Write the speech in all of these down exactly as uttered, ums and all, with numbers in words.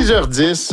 six heures dix,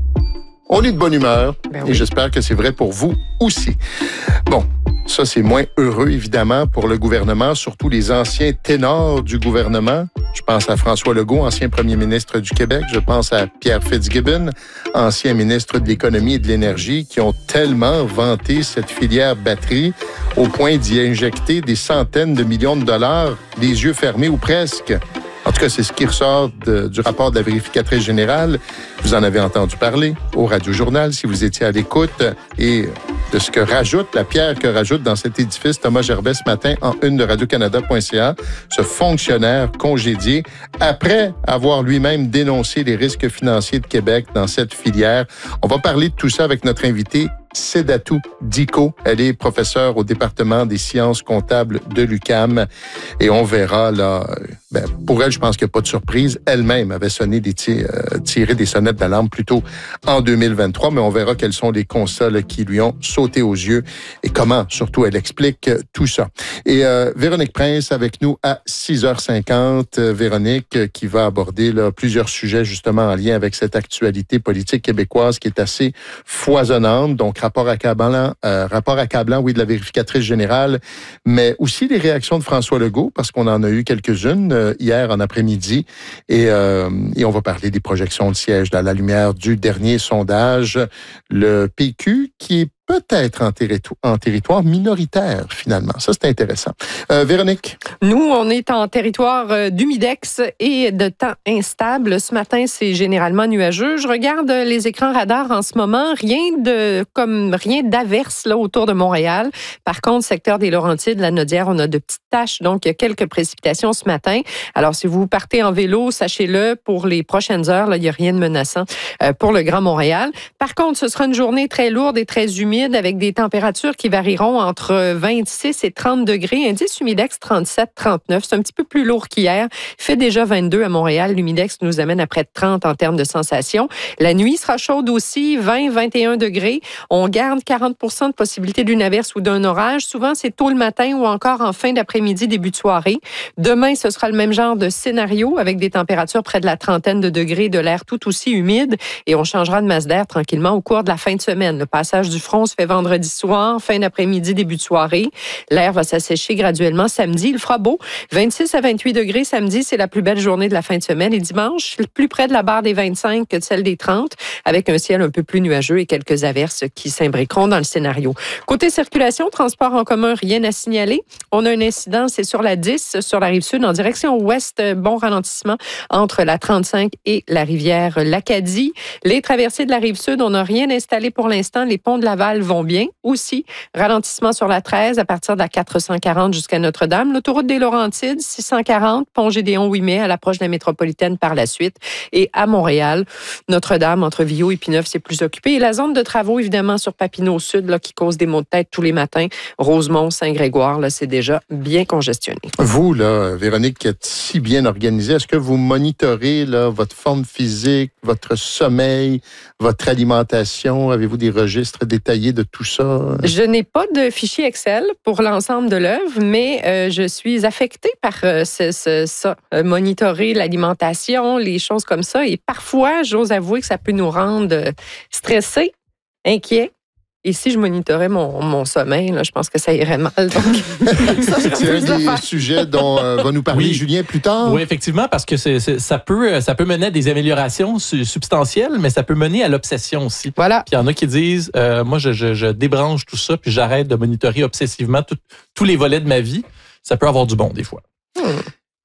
on est de bonne humeur ben oui. Et j'espère que c'est vrai pour vous aussi. Bon, ça c'est moins heureux évidemment pour le gouvernement, surtout les anciens ténors du gouvernement. Je pense à François Legault, ancien premier ministre du Québec. Je pense à Pierre Fitzgibbon, ancien ministre de l'Économie et de l'Énergie, qui ont tellement vanté cette filière batterie au point d'y injecter des centaines de millions de dollars, les yeux fermés ou presque. En tout cas, c'est ce qui ressort de, du rapport de la vérificatrice générale. Vous en avez entendu parler au Radio-Journal, si vous étiez à l'écoute, et de ce que rajoute, la pierre que rajoute dans cet édifice Thomas Gerbet ce matin en une de radio canada point c a, ce fonctionnaire congédié, après avoir lui-même dénoncé les risques financiers de Québec dans cette filière. On va parler de tout ça avec notre invité, Sedatou Diko. Elle est professeure au département des sciences comptables de l'U Q A M. Et on verra, là, ben, pour elle, je pense qu'il n'y a pas de surprise. Elle-même avait sonné des tir, euh, tiré des sonnettes d'alarme plus tôt en deux mille vingt-trois, mais on verra quels sont les constats là, qui lui ont sauté aux yeux et comment, surtout, elle explique tout ça. Et euh, Véronique Prince avec nous à six heures cinquante. Euh, Véronique euh, qui va aborder là, plusieurs sujets justement en lien avec cette actualité politique québécoise qui est assez foisonnante. Donc, rapport accablant, euh, rapport accablant, oui, de la vérificatrice générale, mais aussi les réactions de François Legault, parce qu'on en a eu quelques-unes euh, hier en après-midi, et, euh, et on va parler des projections de sièges à la lumière du dernier sondage, le P Q, qui est peut-être en, territo- en territoire minoritaire, finalement. Ça, c'est intéressant. Euh, Véronique? Nous, on est en territoire euh, d'humidex et de temps instable. Ce matin, c'est généralement nuageux. Je regarde les écrans radars en ce moment. Rien de comme rien d'averse là autour de Montréal. Par contre, secteur des Laurentides, la Naudière, on a de petites taches, donc il y a quelques précipitations ce matin. Alors, si vous partez en vélo, sachez-le, pour les prochaines heures, là, il n'y a rien de menaçant euh, pour le Grand Montréal. Par contre, ce sera une journée très lourde et très humide, avec des températures qui varieront entre vingt-six et trente degrés. Indice humidex trente-sept trente-neuf. C'est un petit peu plus lourd qu'hier. Il fait déjà vingt-deux à Montréal. L'humidex nous amène à près de trente en termes de sensation. La nuit sera chaude aussi, vingt vingt et un degrés. On garde quarante pour cent de possibilité d'une averse ou d'un orage. Souvent, c'est tôt le matin ou encore en fin d'après-midi, début de soirée. Demain, ce sera le même genre de scénario avec des températures près de la trentaine de degrés, de l'air tout aussi humide. Et on changera de masse d'air tranquillement au cours de la fin de semaine. Le passage du front se fait vendredi soir, fin d'après-midi, début de soirée. L'air va s'assécher graduellement samedi. Il fera beau. vingt-six à vingt-huit degrés samedi, c'est la plus belle journée de la fin de semaine. Et dimanche, plus près de la barre des vingt-cinq que de celle des trente, avec un ciel un peu plus nuageux et quelques averses qui s'imbriqueront dans le scénario. Côté circulation, transport en commun, rien à signaler. On a un incident, c'est sur la dix, sur la Rive-Sud, en direction ouest. Bon ralentissement entre la trente-cinq et la rivière l'Acadie. Les traversées de la Rive-Sud, on n'a rien installé pour l'instant. Les ponts de Laval vont bien aussi. Ralentissement sur la treize à partir de la quatre cent quarante jusqu'à Notre-Dame. L'autoroute des Laurentides, six cent quarante, pont Gédéon huit mai à l'approche de la métropolitaine par la suite. Et à Montréal, Notre-Dame, entre Viau et Pinneuf, c'est plus occupé. Et la zone de travaux, évidemment, sur Papineau Sud, là, qui cause des maux de tête tous les matins. Rosemont, Saint-Grégoire, là, c'est déjà bien congestionné. Vous, là, Véronique, qui êtes si bien organisée, est-ce que vous monitorez là, votre forme physique, votre sommeil, votre alimentation? Avez-vous des registres détaillés de tout ça? Je n'ai pas de fichier Excel pour l'ensemble de l'œuvre, mais euh, je suis affectée par euh, ce, ce, ça, euh, monitorer l'alimentation, les choses comme ça. Et parfois, j'ose avouer que ça peut nous rendre euh, stressés, inquiets. Et si je monitorais mon, mon sommeil, là, je pense que ça irait mal. Donc, ça, c'est un des faire. sujets dont euh, va nous parler oui. Julien plus tard. Oui, effectivement, parce que c'est, c'est, ça, peut, ça peut mener à des améliorations substantielles, mais ça peut mener à l'obsession aussi. Voilà. Puis il y en a qui disent, euh, moi, je, je, je débranche tout ça, puis j'arrête de monitorer obsessivement tout, tous les volets de ma vie. Ça peut avoir du bon, des fois. Hmm.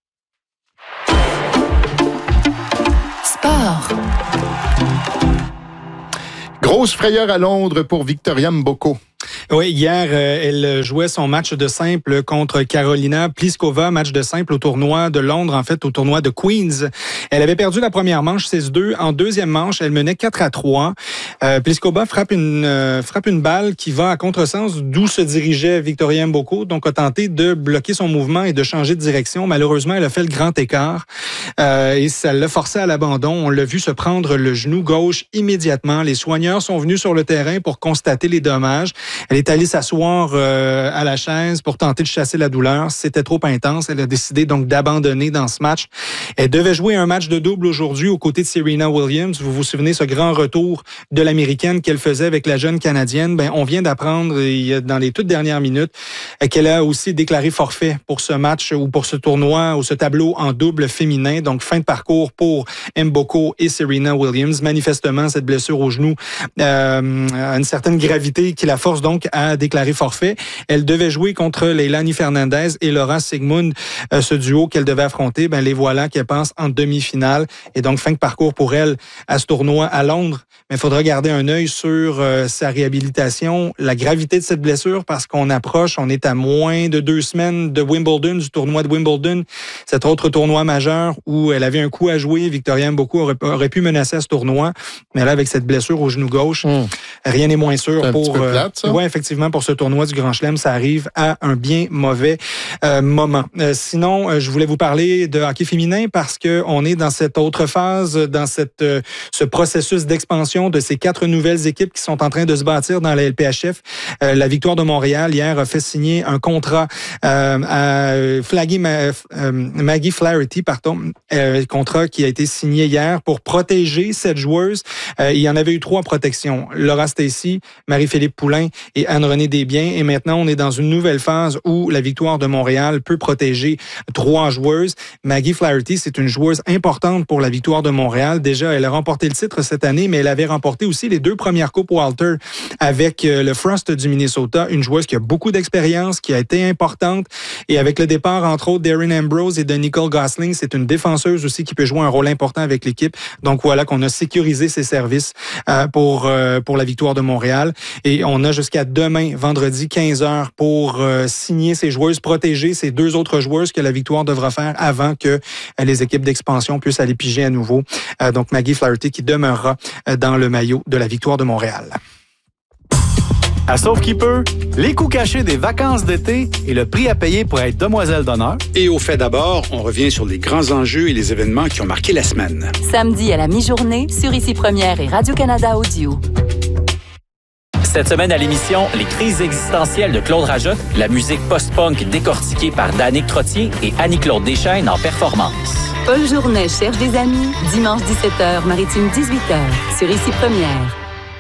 Sport. Grosse frayeur à Londres pour Victoria Mboko. Oui, hier, euh, elle jouait son match de simple contre Karolina Pliskova, match de simple au tournoi de Londres, en fait, au tournoi de Queens. Elle avait perdu la première manche six deux. En deuxième manche, elle menait quatre à trois. Euh, Pliskova frappe une, euh, frappe une balle qui va à contresens d'où se dirigeait Victoria Mboko, donc a tenté de bloquer son mouvement et de changer de direction. Malheureusement, elle a fait le grand écart euh, et ça l'a forcé à l'abandon. On l'a vu se prendre le genou gauche immédiatement. Les soigneurs sont venus sur le terrain pour constater les dommages. Elle est allée s'asseoir euh, à la chaise pour tenter de chasser la douleur. C'était trop intense. Elle a décidé donc d'abandonner dans ce match. Elle devait jouer un match de double aujourd'hui aux côtés de Serena Williams. Vous vous souvenez ce grand retour de l'Américaine qu'elle faisait avec la jeune Canadienne? Ben, on vient d'apprendre dans les toutes dernières minutes qu'elle a aussi déclaré forfait pour ce match ou pour ce tournoi ou ce tableau en double féminin. Donc, fin de parcours pour Mboko et Serena Williams. Manifestement, cette blessure au genou euh, a une certaine gravité qui la force donc à déclarer forfait. Elle devait jouer contre Leilani Fernandez et Laura Sigmund, euh, ce duo qu'elle devait affronter. Ben, les voilà qu'elle passe en demi-finale. Et donc, fin de parcours pour elle à ce tournoi à Londres. Mais il faudra garder un œil sur euh, sa réhabilitation, la gravité de cette blessure, parce qu'on approche, on est à moins de deux semaines de Wimbledon, du tournoi de Wimbledon, cet autre tournoi majeur où elle avait un coup à jouer. Victoria Mboko aurait, aurait pu menacer à ce tournoi, mais là, avec cette blessure au genou gauche, mmh. rien n'est moins sûr c'est pour... Euh, plate, ouais, effectivement, pour ce tournoi du Grand Chelem, ça arrive à un bien mauvais euh, moment. Euh, sinon, euh, je voulais vous parler de hockey féminin parce que on est dans cette autre phase, dans cette euh, ce processus d'expansion de ces quatre nouvelles équipes qui sont en train de se bâtir dans la L P H F. Euh, la Victoire de Montréal, hier, a fait signer un contrat euh, à Flaggy, euh, Maggie Flaherty, pardon, euh, contrat qui a été signé hier pour protéger cette joueuse. Euh, il y en avait eu trois protections. Laura Stacey, Marie-Philippe Poulain et Anne-Renée Desbiens. Et maintenant, on est dans une nouvelle phase où la Victoire de Montréal peut protéger trois joueuses. Maggie Flaherty, c'est une joueuse importante pour la Victoire de Montréal. Déjà, elle a remporté le titre cette année, mais elle avait remporté aussi les deux premières Coupes Walter avec le Frost du Minnesota, une joueuse qui a beaucoup d'expérience, qui a été importante. Et avec le départ, entre autres, d'Erin Ambrose et de Nicole Gosling, c'est une défenseuse aussi qui peut jouer un rôle important avec l'équipe. Donc voilà qu'on a sécurisé ses services euh, pour, euh, pour la Victoire de Montréal. Et on a jusqu'à demain, vendredi, quinze heures, pour euh, signer ces joueuses, protéger ces deux autres joueuses que la Victoire devra faire avant que euh, les équipes d'expansion puissent aller piger à nouveau. Euh, donc Maggie Flaherty qui demeurera euh, dans le maillot de la Victoire de Montréal. À Sauve qui peut, les coûts cachés des vacances d'été et le prix à payer pour être demoiselle d'honneur. Et au fait d'abord, on revient sur les grands enjeux et les événements qui ont marqué la semaine. Samedi à la mi-journée sur Ici Première et Radio-Canada Audio. Cette semaine à l'émission, les crises existentielles de Claude Rajotte, la musique post-punk décortiquée par Danick Trottier et Annie-Claude Deschaines en performance. Paul Journet cherche des amis, dimanche dix-sept heures, Maritime dix-huit heures, sur Ici Première.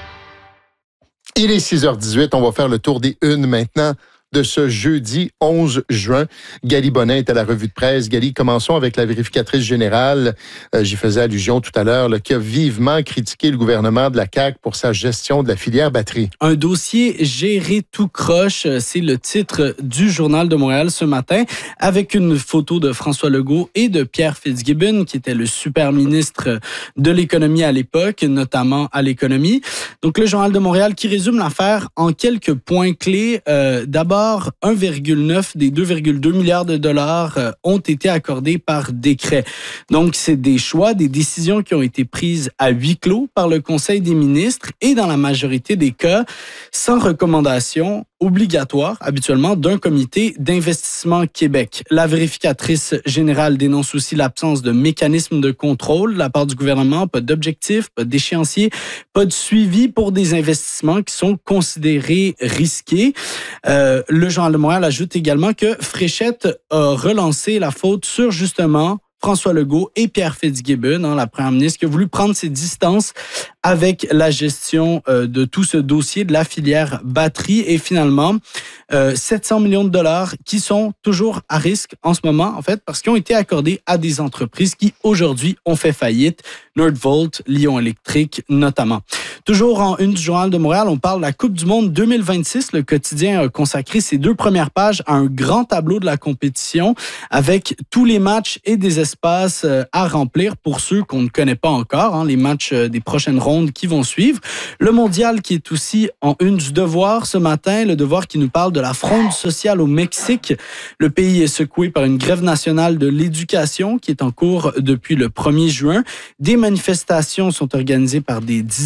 Il est six heures dix-huit, on va faire le tour des unes maintenant de ce jeudi onze juin. Gali Bonin est à la revue de presse. Gali, commençons avec la vérificatrice générale, euh, j'y faisais allusion tout à l'heure, là, qui a vivement critiqué le gouvernement de la C A Q pour sa gestion de la filière batterie. Un dossier géré tout croche, c'est le titre du Journal de Montréal ce matin, avec une photo de François Legault et de Pierre Fitzgibbon, qui était le super ministre de l'économie à l'époque, notamment à l'économie. Donc le Journal de Montréal qui résume l'affaire en quelques points clés. Euh, d'abord, un virgule neuf des deux virgule deux milliards de dollars euh, ont été accordés par décret. Donc, c'est des choix, des décisions qui ont été prises à huis clos par le Conseil des ministres et dans la majorité des cas, sans recommandation obligatoire, habituellement, d'un comité d'investissement Québec. La vérificatrice générale dénonce aussi l'absence de mécanismes de contrôle de la part du gouvernement, pas d'objectifs, pas d'échéancier, pas de suivi pour des investissements qui sont considérés risqués. Euh, le Journal de Montréal ajoute également que Fréchette a relancé la faute sur, justement, François Legault et Pierre Fitzgibbon, hein, la première ministre, qui a voulu prendre ses distances avec la gestion euh, de tout ce dossier de la filière batterie. Et finalement, euh, sept cents millions de dollars qui sont toujours à risque en ce moment, en fait, parce qu'ils ont été accordés à des entreprises qui, aujourd'hui, ont fait faillite. Nordvolt, Lion Électrique, notamment. Toujours en une du Journal de Montréal, on parle de la Coupe du monde deux mille vingt-six. Le quotidien a consacré ses deux premières pages à un grand tableau de la compétition avec tous les matchs et des espaces à remplir pour ceux qu'on ne connaît pas encore, hein, les matchs des prochaines rondes qui vont suivre. Le mondial qui est aussi en une du Devoir ce matin, le Devoir qui nous parle de la fronde sociale au Mexique. Le pays est secoué par une grève nationale de l'éducation qui est en cours depuis le premier juin. Des manifestations sont organisées par des dizaines de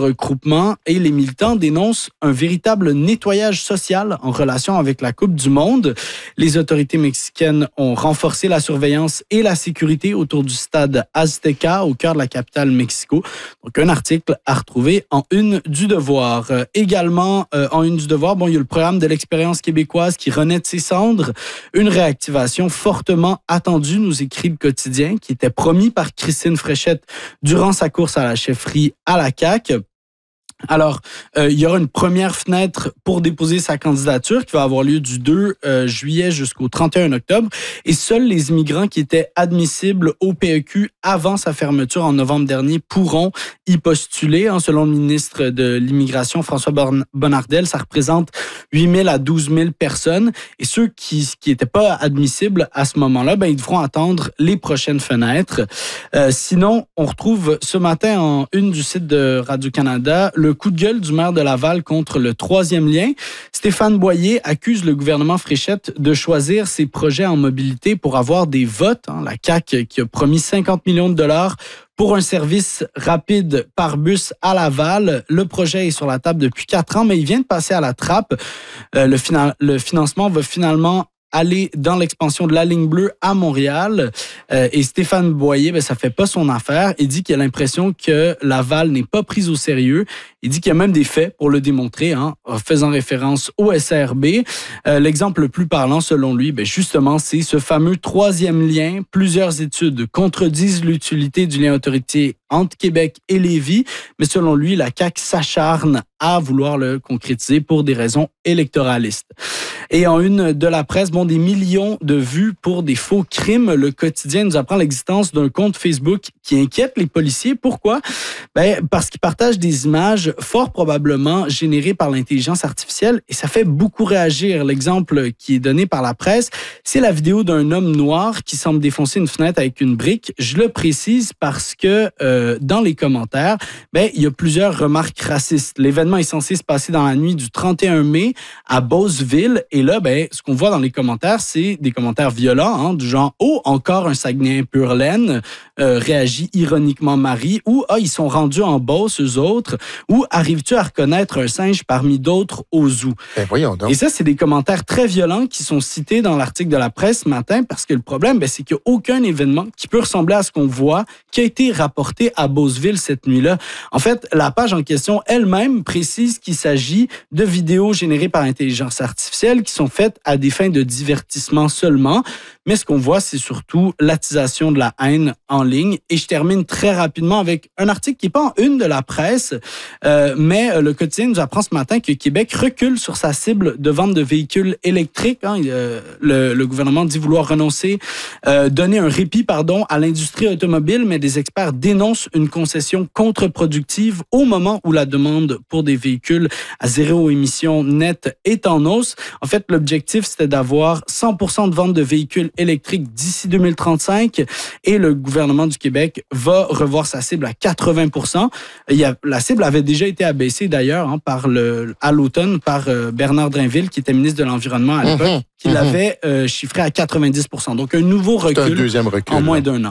regroupement et les militants dénoncent un véritable nettoyage social en relation avec la Coupe du Monde. Les autorités mexicaines ont renforcé la surveillance et la sécurité autour du stade Azteca au cœur de la capitale Mexico. Donc, un article à retrouver en une du Devoir. Euh, également, euh, en une du Devoir, bon, il y a le programme de l'expérience québécoise qui renaît de ses cendres. Une réactivation fortement attendue, nous écrit le Quotidien, qui était promis par Christine Fréchette durant sa course à la chefferie à la C A Q. Alors, euh, il y aura une première fenêtre pour déposer sa candidature qui va avoir lieu du deux juillet jusqu'au trente et un octobre. Et seuls les immigrants qui étaient admissibles au P E Q avant sa fermeture en novembre dernier pourront y postuler. Hein, selon le ministre de l'Immigration, François Bonnardel, ça représente huit mille à douze mille personnes. Et ceux qui qui n'étaient pas admissibles à ce moment-là, ben, ils devront attendre les prochaines fenêtres. Euh, sinon, on retrouve ce matin en une du site de Radio-Canada le coup de gueule du maire de Laval contre le troisième lien. Stéphane Boyer accuse le gouvernement Fréchette de choisir ses projets en mobilité pour avoir des votes. Hein, la C A Q qui a promis cinquante millions de dollars pour un service rapide par bus à Laval. Le projet est sur la table depuis quatre ans, mais il vient de passer à la trappe. Euh, le, fina- le financement va finalement aller dans l'expansion de la ligne bleue à Montréal. Euh, et Stéphane Boyer, ben, ça fait pas son affaire. Il dit qu'il a l'impression que Laval n'est pas prise au sérieux. Il dit qu'il y a même des faits pour le démontrer, hein, en faisant référence au S R B. Euh, l'exemple le plus parlant, selon lui, ben, justement, c'est ce fameux troisième lien. Plusieurs études contredisent l'utilité du lien autorité entre Québec et Lévis, mais selon lui, la C A Q s'acharne à vouloir le concrétiser pour des raisons électoralistes. Et en une de la presse, bon, des millions de vues pour des faux crimes. Le Quotidien nous apprend l'existence d'un compte Facebook qui inquiète les policiers. Pourquoi? Ben, parce qu'ils partagent des images fort probablement générées par l'intelligence artificielle et ça fait beaucoup réagir. L'exemple qui est donné par la presse, c'est la vidéo d'un homme noir qui semble défoncer une fenêtre avec une brique. Je le précise parce que euh, dans les commentaires, ben, il y a plusieurs remarques racistes. L'événement est censé se passer dans la nuit du trente et un mai à Beauceville. Et là, ben, ce qu'on voit dans les commentaires, c'est des commentaires violents, hein, du genre « Oh, encore un Saguenay pur laine euh, », réagit ironiquement Marie, ou « Ah, ils sont rendus en Beauce, eux autres », ou « Arrives-tu à reconnaître un singe parmi d'autres au zoo ?» Ben voyons donc. Et ça, c'est des commentaires très violents qui sont cités dans l'article de la presse ce matin, parce que le problème, ben, c'est qu'il n'y a aucun événement qui peut ressembler à ce qu'on voit qui a été rapporté à Beauceville cette nuit-là. En fait, la page en question elle-même précise qu'il s'agit de vidéos générées par intelligence artificielle qui sont faites à des fins de divertissement seulement. Mais ce qu'on voit, c'est surtout l'attisation de la haine en ligne. Et je termine très rapidement avec un article qui n'est pas en une de la presse, euh, mais le Quotidien nous apprend ce matin que Québec recule sur sa cible de vente de véhicules électriques. Hein. Euh, le, le gouvernement dit vouloir renoncer, euh, donner un répit pardon, à l'industrie automobile, mais des experts dénoncent une concession contre-productive au moment où la demande pour des véhicules à zéro émission nette est en hausse. En fait, l'objectif, c'était d'avoir cent pour cent de vente de véhicules électriques d'ici deux mille trente-cinq et le gouvernement du Québec va revoir sa cible à quatre-vingts pour cent. Il y a, la cible avait déjà été abaissée d'ailleurs hein, par le, à l'automne par euh, Bernard Drinville, qui était ministre de l'Environnement à l'époque, mmh, qui mmh. l'avait euh, chiffré à quatre-vingt-dix pour cent. Donc un nouveau recul, un deuxième recul en moins d'un an.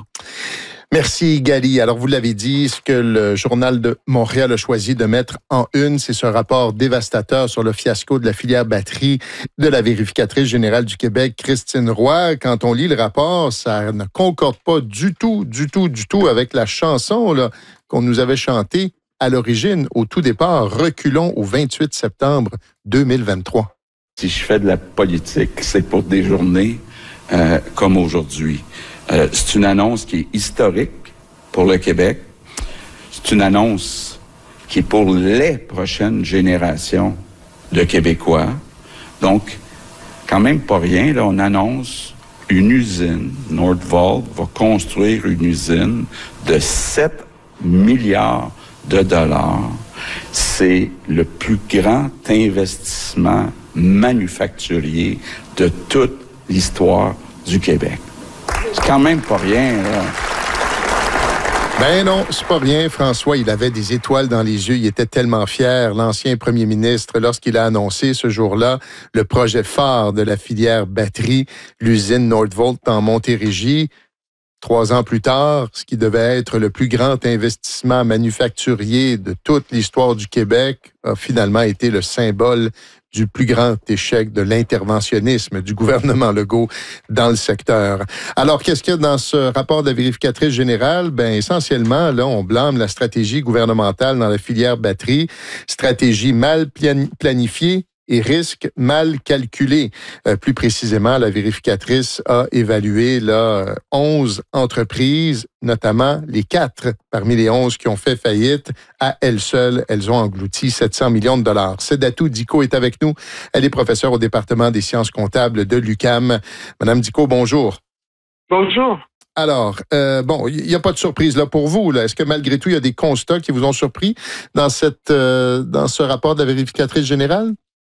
Merci, Gali. Alors, vous l'avez dit, ce que le Journal de Montréal a choisi de mettre en une, c'est ce rapport dévastateur sur le fiasco de la filière batterie de la vérificatrice générale du Québec, Christine Roy. Quand on lit le rapport, ça ne concorde pas du tout, du tout, du tout avec la chanson là, qu'on nous avait chantée à l'origine, au tout départ. Reculons au vingt-huit septembre deux mille vingt-trois. Si je fais de la politique, c'est pour des journées euh, comme aujourd'hui. Euh, c'est une annonce qui est historique pour le Québec. C'est une annonce qui est pour les prochaines générations de Québécois. Donc, quand même pas rien, là, on annonce une usine. Nordvolt va construire une usine de sept milliards de dollars. C'est le plus grand investissement manufacturier de toute l'histoire du Québec. C'est quand même pas rien, là. Ben non, c'est pas rien. François, il avait des étoiles dans les yeux. Il était tellement fier, l'ancien premier ministre, lorsqu'il a annoncé ce jour-là le projet phare de la filière batterie, l'usine Nordvolt en Montérégie. Trois ans plus tard, ce qui devait être le plus grand investissement manufacturier de toute l'histoire du Québec a finalement été le symbole du plus grand échec de l'interventionnisme du gouvernement Legault dans le secteur. Alors, qu'est-ce qu'il y a dans ce rapport de la vérificatrice générale? Ben, essentiellement, là, on blâme la stratégie gouvernementale dans la filière batterie, stratégie mal planifiée et risque mal calculé. Euh, plus précisément, la vérificatrice a évalué là onze entreprises, notamment les quatre parmi les onze qui ont fait faillite. À elles seules, elles ont englouti sept cents millions de dollars. Sedatou Dicko est avec nous. Elle est professeure au département des sciences comptables de l'U Q A M. Madame Dicko, bonjour. Bonjour. Alors, euh, bon, il n'y a pas de surprise là pour vous. Là. Est-ce que malgré tout, il y a des constats qui vous ont surpris dans, cette, euh, dans ce rapport de la vérificatrice générale?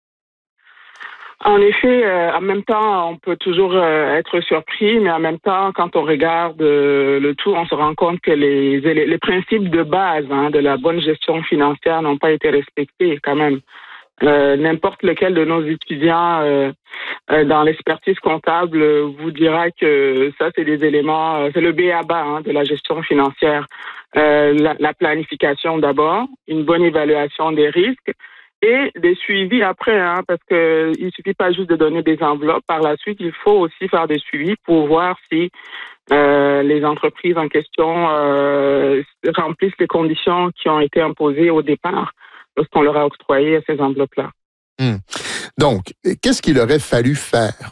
En effet, euh, en même temps, on peut toujours euh, être surpris, mais en même temps, quand on regarde euh, le tout, on se rend compte que les, les, les principes de base hein, de la bonne gestion financière n'ont pas été respectés quand même. Euh, n'importe lequel de nos étudiants euh, euh, dans l'expertise comptable euh, vous dira que ça, c'est des éléments, euh, c'est le B A B A hein, de la gestion financière. Euh, la, la planification d'abord, une bonne évaluation des risques, et des suivis après, hein, parce que il suffit pas juste de donner des enveloppes. Par la suite, il faut aussi faire des suivis pour voir si euh, les entreprises en question euh, remplissent les conditions qui ont été imposées au départ lorsqu'on leur a octroyé ces enveloppes-là. Hum. Donc, qu'est-ce qu'il aurait fallu faire?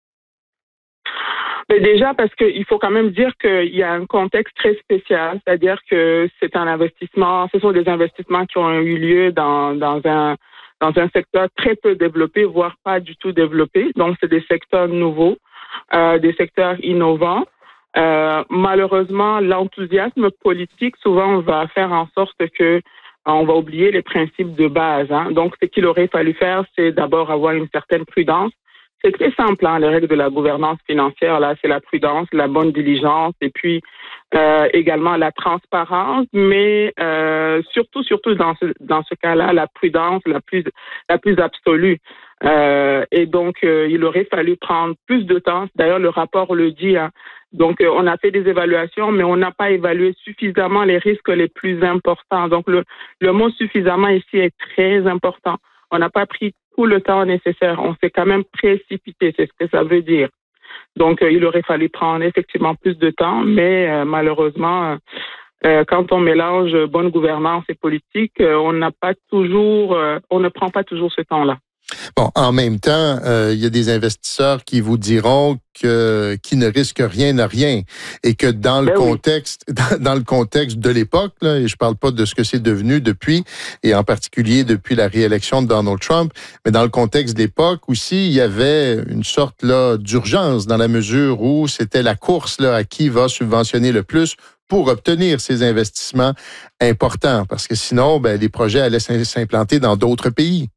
Mais déjà, parce qu'il faut quand même dire qu'il y a un contexte très spécial, c'est-à-dire que c'est un investissement, ce sont des investissements qui ont eu lieu dans, dans un dans un secteur très peu développé, voire pas du tout développé. Donc, c'est des secteurs nouveaux, euh, des secteurs innovants. Euh, malheureusement, l'enthousiasme politique souvent va faire en sorte que on va oublier les principes de base. Hein. Donc, ce qu'il aurait fallu faire, c'est d'abord avoir une certaine prudence. C'est très simple, hein, les règles de la gouvernance financière, là, c'est la prudence, la bonne diligence et puis euh, également la transparence, mais euh, surtout, surtout dans ce dans ce cas-là, la prudence la plus la plus absolue. Euh, et donc, euh, il aurait fallu prendre plus de temps. D'ailleurs, le rapport le dit. Hein. Donc, euh, on a fait des évaluations, mais on n'a pas évalué suffisamment les risques les plus importants. Donc, le le mot suffisamment ici est très important. On n'a pas pris tout le temps nécessaire. On s'est quand même précipité, c'est ce que ça veut dire. Donc, euh, il aurait fallu prendre effectivement plus de temps, mais euh, malheureusement, euh, quand on mélange bonne gouvernance et politique, euh, on n'a pas toujours, euh, on ne prend pas toujours ce temps-là. Bon, en même temps, euh, il y a des investisseurs qui vous diront que qui ne risquent rien n'a rien et que dans le ben contexte oui. dans, dans le contexte de l'époque, là, et je parle pas de ce que c'est devenu depuis, et en particulier depuis la réélection de Donald Trump, mais dans le contexte de l'époque aussi, il y avait une sorte là d'urgence dans la mesure où c'était la course là à qui va subventionner le plus pour obtenir ces investissements importants, parce que sinon, ben, les projets allaient s'implanter dans d'autres pays.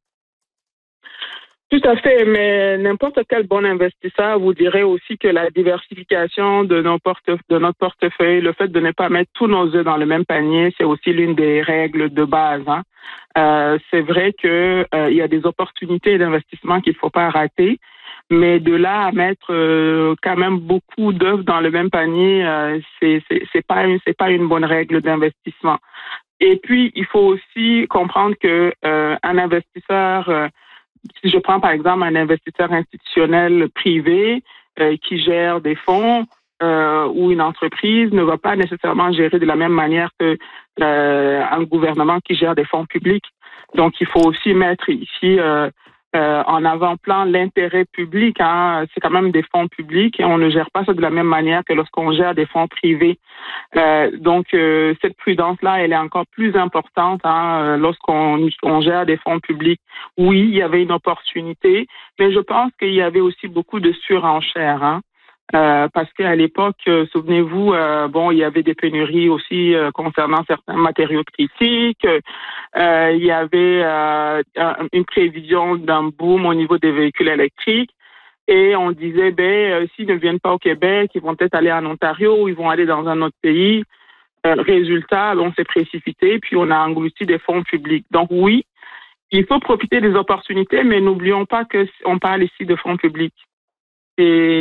Tout à fait, mais n'importe quel bon investisseur vous dirait aussi que la diversification de nos portefeuilles, de notre portefeuille, le fait de ne pas mettre tous nos œufs dans le même panier, c'est aussi l'une des règles de base. Hein. Euh, c'est vrai que euh, il y a des opportunités d'investissement qu'il ne faut pas rater, mais de là à mettre euh, quand même beaucoup d'œufs dans le même panier, euh, c'est, c'est c'est pas une, c'est pas une bonne règle d'investissement. Et puis il faut aussi comprendre que euh, un investisseur euh, si je prends par exemple un investisseur institutionnel privé euh, qui gère des fonds euh, ou une entreprise ne va pas nécessairement gérer de la même manière que euh, un gouvernement qui gère des fonds publics. Donc il faut aussi mettre ici euh, euh, en avant-plan l'intérêt public. Hein. C'est quand même des fonds publics et on ne gère pas ça de la même manière que lorsqu'on gère des fonds privés. Euh, donc euh, cette prudence-là, elle est encore plus importante hein, lorsqu'on on gère des fonds publics. Oui, il y avait une opportunité, mais je pense qu'il y avait aussi beaucoup de surenchères. Hein. Euh, parce qu'à l'époque, euh, souvenez-vous, euh, bon, il y avait des pénuries aussi euh, concernant certains matériaux critiques. Euh, il y avait euh, une prévision d'un boom au niveau des véhicules électriques. Et on disait, ben, euh, s'ils ne viennent pas au Québec, ils vont peut-être aller en Ontario ou ils vont aller dans un autre pays. Euh, résultat, on s'est précipité, puis on a englouti des fonds publics. Donc oui, il faut profiter des opportunités, mais n'oublions pas qu'on parle ici de fonds publics. Et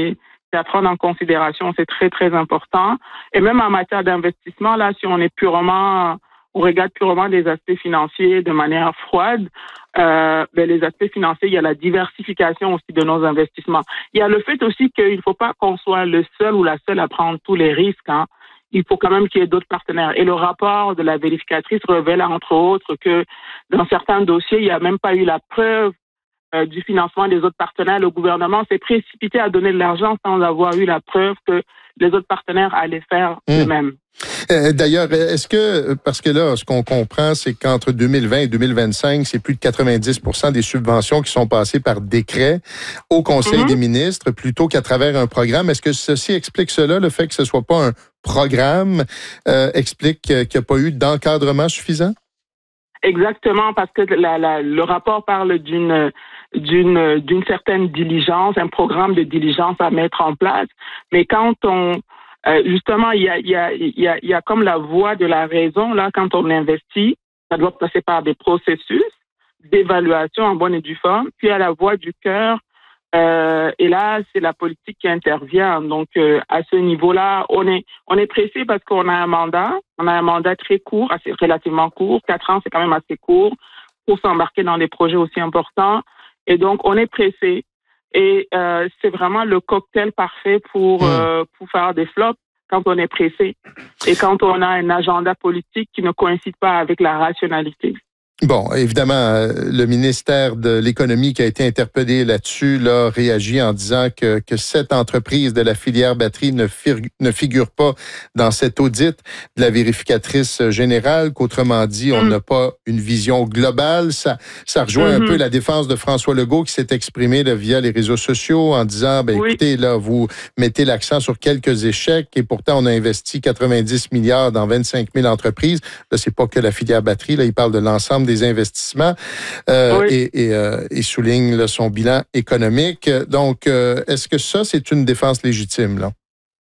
c'est à prendre en considération, c'est très, très important. Et même en matière d'investissement, là, si on est purement, on regarde purement des aspects financiers de manière froide, euh, ben, les aspects financiers, il y a la diversification aussi de nos investissements. Il y a le fait aussi qu'il ne faut pas qu'on soit le seul ou la seule à prendre tous les risques, hein. Il faut quand même qu'il y ait d'autres partenaires. Et le rapport de la vérificatrice révèle, entre autres, que dans certains dossiers, il n'y a même pas eu la preuve euh, du financement des autres partenaires. Le gouvernement s'est précipité à donner de l'argent sans avoir eu la preuve que les autres partenaires allaient faire mmh. eux-mêmes. Euh, d'ailleurs, est-ce que, parce que là, ce qu'on comprend, c'est qu'entre deux mille vingt et deux mille vingt-cinq, c'est plus de quatre-vingt-dix pour cent des subventions qui sont passées par décret au Conseil mmh. des ministres plutôt qu'à travers un programme. Est-ce que ceci explique cela, le fait que ce soit pas un programme, euh, explique qu'il n'y a pas eu d'encadrement suffisant? Exactement, parce que la, la, le rapport parle d'une, d'une, d'une certaine diligence, un programme de diligence à mettre en place. Mais quand on, euh, justement, il y a, il y a, il y a, il y a comme la voie de la raison, là, quand on investit, ça doit passer par des processus d'évaluation en bonne et due forme, puis à la voie du cœur. Euh, et là, c'est la politique qui intervient. Donc, euh, à ce niveau-là, on est, on est pressé parce qu'on a un mandat. On a un mandat très court, assez relativement court. Quatre ans, c'est quand même assez court pour s'embarquer dans des projets aussi importants. Et donc, on est pressé. Et euh, c'est vraiment le cocktail parfait pour, euh, pour faire des flops quand on est pressé. Et quand on a un agenda politique qui ne coïncide pas avec la rationalité. Bon, évidemment, le ministère de l'Économie qui a été interpellé là-dessus, là, réagit en disant que, que cette entreprise de la filière batterie ne, fir- ne figure pas dans cet audit de la vérificatrice générale, qu'autrement dit, on n'a mm. pas une vision globale. Ça, ça rejoint mm-hmm. un peu la défense de François Legault qui s'est exprimé là, via les réseaux sociaux en disant, ben oui. écoutez, là, vous mettez l'accent sur quelques échecs et pourtant on a investi quatre-vingt-dix milliards dans vingt-cinq mille entreprises. Là, c'est pas que la filière batterie, là, il parle de l'ensemble des investissements euh, oui. et, et, euh, et souligne là, son bilan économique. Donc, euh, est-ce que ça, c'est une défense légitime, là?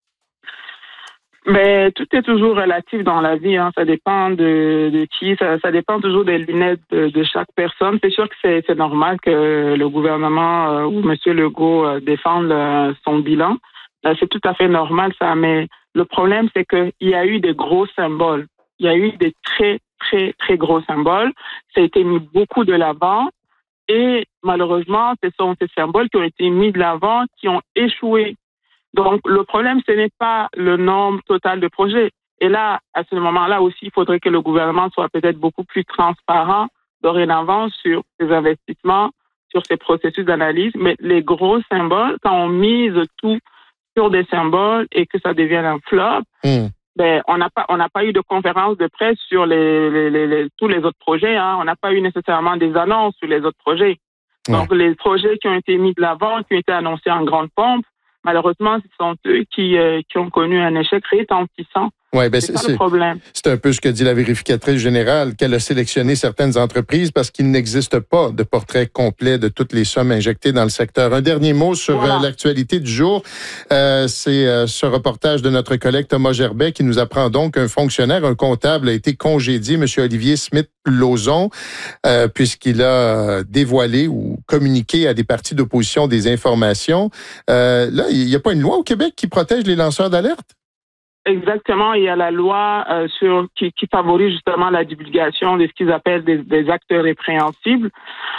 Mais tout est toujours relatif dans la vie. Hein. Ça dépend de, de qui, ça, ça dépend toujours des lunettes de, de chaque personne. C'est sûr que c'est, c'est normal que le gouvernement euh, ou M. Legault euh, défende euh, son bilan. Euh, c'est tout à fait normal, ça. Mais le problème, c'est qu'il y a eu des gros symboles. Il y a eu des très, très, très gros symboles. Ça a été mis beaucoup de l'avant. Et malheureusement, ce sont ces symboles qui ont été mis de l'avant qui ont échoué. Donc, le problème, ce n'est pas le nombre total de projets. Et là, à ce moment-là aussi, il faudrait que le gouvernement soit peut-être beaucoup plus transparent dorénavant sur ses investissements, sur ses processus d'analyse. Mais les gros symboles, quand on mise tout sur des symboles et que ça devienne un flop, mmh. Ben, on n'a pas, on n'a pas eu de conférence de presse sur les, les, les, les tous les autres projets. Hein. On n'a pas eu nécessairement des annonces sur les autres projets. Donc, ouais. les projets qui ont été mis de l'avant, qui ont été annoncés en grande pompe, malheureusement, ce sont eux qui, euh, qui ont connu un échec retentissant. Oui, ben c'est, c'est, c'est, c'est un peu ce que dit la vérificatrice générale, qu'elle a sélectionné certaines entreprises parce qu'il n'existe pas de portrait complet de toutes les sommes injectées dans le secteur. Un dernier mot sur voilà. euh, l'actualité du jour. Euh, c'est euh, ce reportage de notre collègue Thomas Gerbet qui nous apprend donc qu'un fonctionnaire, un comptable, a été congédié, M. Olivier Smith-Lauzon, euh, puisqu'il a dévoilé ou communiqué à des partis d'opposition des informations. Euh, là, il n'y a pas une loi au Québec qui protège les lanceurs d'alerte? Exactement, il y a la loi euh, sur qui, qui favorise justement la divulgation de ce qu'ils appellent des, des actes répréhensibles.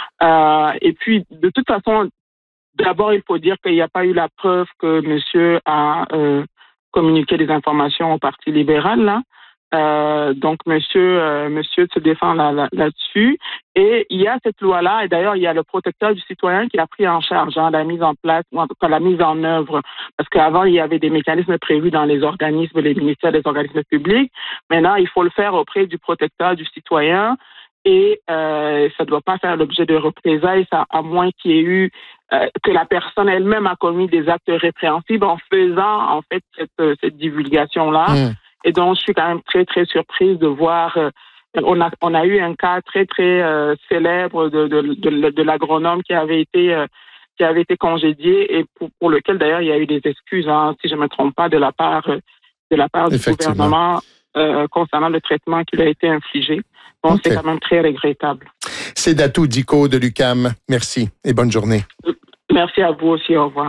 Euh, et puis, de toute façon, d'abord, il faut dire qu'il n'y a pas eu la preuve que monsieur a euh, communiqué des informations au Parti libéral, là. Euh, donc, monsieur, euh, monsieur se défend là, là, là-dessus. Et il y a cette loi-là, et d'ailleurs, il y a le protecteur du citoyen qui a pris en charge hein, la mise en place, ou en tout cas la mise en œuvre. Parce qu'avant, il y avait des mécanismes prévus dans les organismes, les ministères des organismes publics. Maintenant, il faut le faire auprès du protecteur du citoyen. Et euh, ça ne doit pas faire l'objet de représailles, ça, à moins qu'il y ait eu euh, que la personne elle-même a commis des actes répréhensibles en faisant en fait cette, cette divulgation-là. Mmh. Et donc, je suis quand même très, très surprise de voir... Euh, on, a, on a eu un cas très, très euh, célèbre de, de, de, de l'agronome qui avait été, euh, qui avait été congédié et pour, pour lequel, d'ailleurs, il y a eu des excuses, hein, si je ne me trompe pas, de la part, de la part du gouvernement euh, concernant le traitement qui lui a été infligé. Donc, okay. C'est quand même très regrettable. C'est Datou Diko de l'U Q A M. Merci et bonne journée. Merci à vous aussi. Au revoir.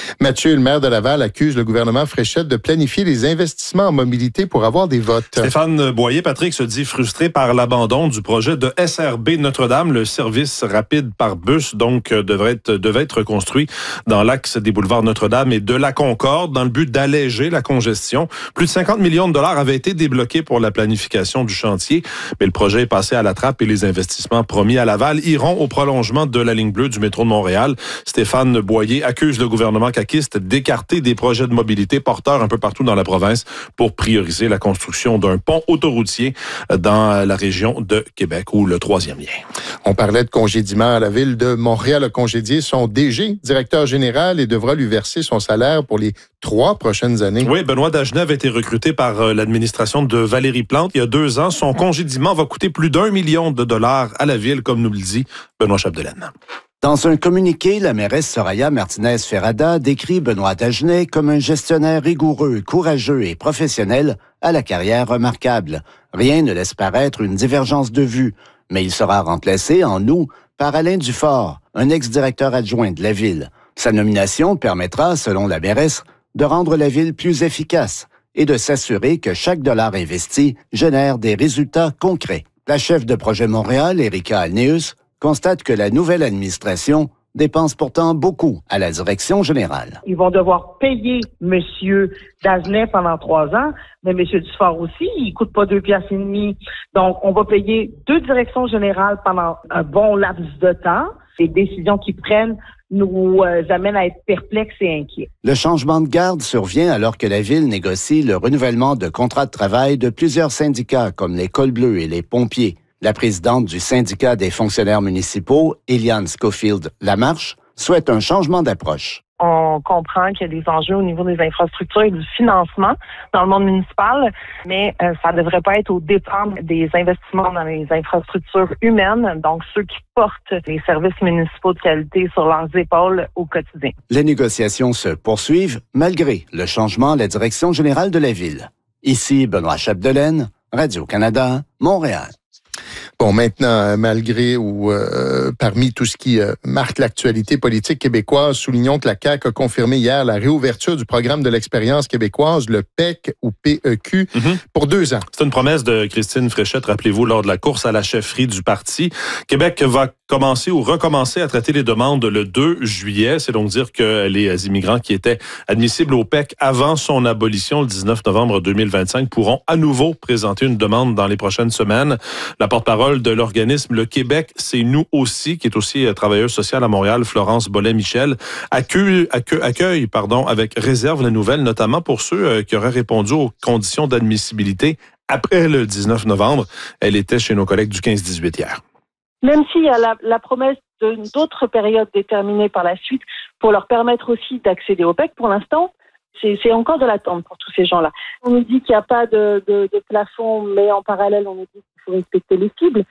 Mathieu, le maire de Laval, accuse le gouvernement Fréchette de planifier les investissements en mobilité pour avoir des votes. Stéphane Boyer, Patrick, se dit frustré par l'abandon du projet de S R B Notre-Dame. Le service rapide par bus, donc, devrait être, devait être construit dans l'axe des boulevards Notre-Dame et de la Concorde dans le but d'alléger la congestion. Plus de cinquante millions de dollars avaient été débloqués pour la planification du chantier, mais le projet est passé à la trappe et les investissements promis à Laval iront au prolongement de la ligne bleue du métro de Montréal. Stéphane Boyer accuse le gouvernement caquiste d'écarter des projets de mobilité porteurs un peu partout dans la province pour prioriser la construction d'un pont autoroutier dans la région de Québec ou le troisième lien. On parlait de congédiement. La ville de Montréal a congédié son D G, directeur général, et devra lui verser son salaire pour les trois prochaines années. Oui, Benoît Dagenet a été recruté par l'administration de Valérie Plante il y a deux ans. Son congédiement va coûter plus d'un million de dollars à la ville, comme nous le dit Benoît Chapdelaine. Dans un communiqué, la mairesse Soraya Martinez-Ferrada décrit Benoît Dagenet comme un gestionnaire rigoureux, courageux et professionnel à la carrière remarquable. Rien ne laisse paraître une divergence de vue, mais il sera remplacé en août par Alain Dufort, un ex-directeur adjoint de la ville. Sa nomination permettra, selon la mairesse, de rendre la ville plus efficace et de s'assurer que chaque dollar investi génère des résultats concrets. La chef de projet Montréal, Erika Alneus, constate que la nouvelle administration dépense pourtant beaucoup à la direction générale. Ils vont devoir payer M. Dagenet pendant trois ans, mais M. Dufort aussi, il coûte pas deux piastres et demi. Donc, on va payer deux directions générales pendant un bon laps de temps. Les décisions qu'ils prennent nous euh, amènent à être perplexes et inquiets. Le changement de garde survient alors que la Ville négocie le renouvellement de contrats de travail de plusieurs syndicats comme les Cols Bleus et les pompiers. La présidente du syndicat des fonctionnaires municipaux, Eliane Schofield-Lamarche, souhaite un changement d'approche. On comprend qu'il y a des enjeux au niveau des infrastructures et du financement dans le monde municipal, mais euh, ça ne devrait pas être au dépend des investissements dans les infrastructures humaines, donc ceux qui portent les services municipaux de qualité sur leurs épaules au quotidien. Les négociations se poursuivent malgré le changement à la direction générale de la Ville. Ici Benoît Chapdelaine, Radio-Canada, Montréal. Bon, maintenant, malgré ou euh, parmi tout ce qui euh, marque l'actualité politique québécoise, soulignons que la C A Q a confirmé hier la réouverture du programme de l'expérience québécoise, le P E C ou P E Q, mm-hmm. pour deux ans. C'est une promesse de Christine Fréchette, rappelez-vous, lors de la course à la chefferie du parti. Québec va commencer ou recommencer à traiter les demandes le deux juillet. C'est donc dire que les immigrants qui étaient admissibles au P E C avant son abolition le dix-neuf novembre deux mille vingt-cinq pourront à nouveau présenter une demande dans les prochaines semaines. La porte-parole de l'organisme Le Québec, c'est nous aussi, qui est aussi travailleuse sociale à Montréal, Florence Bollet-Michel, accueille, accueille, accueille pardon, avec réserve la nouvelle, notamment pour ceux qui auraient répondu aux conditions d'admissibilité après le dix-neuf novembre. Elle était chez nos collègues du quinze dix-huit hier. Même s'il y a la, la promesse d'autres périodes déterminées par la suite pour leur permettre aussi d'accéder au P E C, pour l'instant, c'est, c'est encore de l'attente pour tous ces gens-là. On nous dit qu'il n'y a pas de, de, de plafond, mais en parallèle, on nous dit qu'il faut respecter les cibles.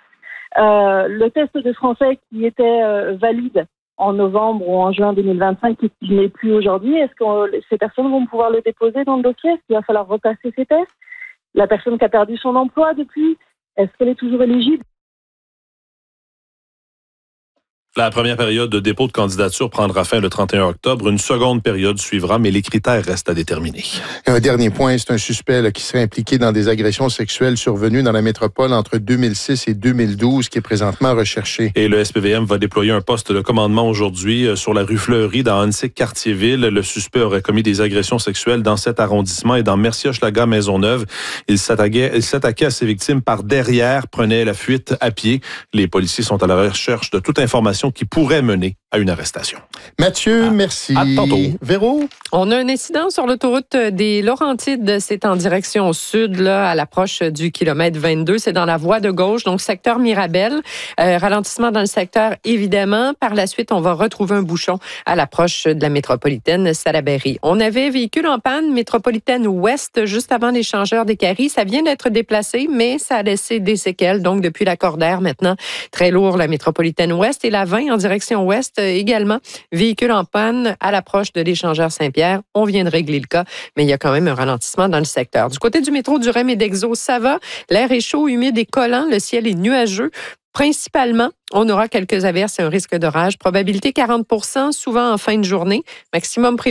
Euh, le test de français qui était euh, valide en novembre ou en juin deux mille vingt-cinq, qui n'est plus aujourd'hui, est-ce que euh, ces personnes vont pouvoir le déposer dans le dossier? Est-ce qu'il va falloir repasser ces tests? La personne qui a perdu son emploi depuis, est-ce qu'elle est toujours éligible? La première période de dépôt de candidature prendra fin le trente et un octobre. Une seconde période suivra, mais les critères restent à déterminer. Et un dernier point, c'est un suspect là, qui serait impliqué dans des agressions sexuelles survenues dans la métropole entre deux mille six et deux mille douze, qui est présentement recherché. Et le S P V M va déployer un poste de commandement aujourd'hui sur la rue Fleury, dans Hansik-Cartierville. Le suspect aurait commis des agressions sexuelles dans cet arrondissement et dans Mercier-Hochelaga-Maisonneuve. Il s'attaquait, il s'attaquait à ses victimes par derrière, prenait la fuite à pied. Les policiers sont à la recherche de toute information qui pourrait mener à une arrestation. Mathieu, ah, merci. À tantôt. Véro? On a un incident sur l'autoroute des Laurentides. C'est en direction sud, là, à l'approche du kilomètre vingt-deux. C'est dans la voie de gauche, donc secteur Mirabel. Euh, ralentissement dans le secteur, évidemment. Par la suite, on va retrouver un bouchon à l'approche de la métropolitaine Salaberry. On avait véhicule en panne métropolitaine ouest juste avant l'échangeur des Caries. Ça vient d'être déplacé, mais ça a laissé des séquelles. Donc, depuis la Cordaire, maintenant, très lourd, la métropolitaine ouest et la vingt en direction ouest également. Véhicule en panne à l'approche de l'échangeur Saint-Pierre. On vient de régler le cas, mais il y a quand même un ralentissement dans le secteur. Du côté du métro du Rem et d'Exo, ça va. L'air est chaud, humide et collant. Le ciel est nuageux. Principalement, on aura quelques averses et un risque d'orage. Probabilité quarante pour cent, souvent en fin de journée. Maximum